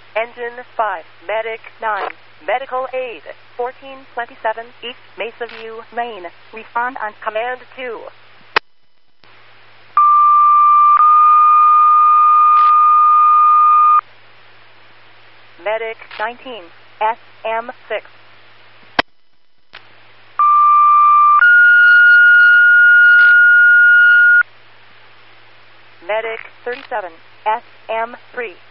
Engine 5, Medic 9, Medical Aid 1427 East Mesa View Lane. Respond on Command 2. Medic 19, SM6. Medic 37, SM3.